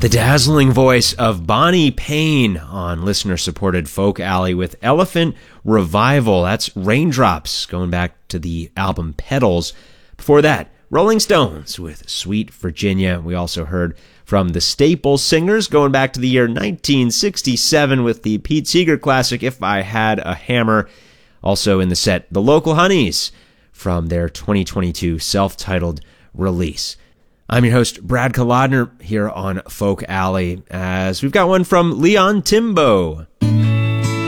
The dazzling voice of Bonnie Payne on listener-supported Folk Alley with Elephant Revival. That's Raindrops, going back to the album Petals. Before that, Rolling Stones with Sweet Virginia. We also heard from the Staple Singers, going back to the year 1967 with the Pete Seeger classic, If I Had a Hammer. Also in the set, the Local Honeys from their 2022 self-titled release. I'm your host, Brad Kolodner, here on Folk Alley, as we've got one from Leon Timbo.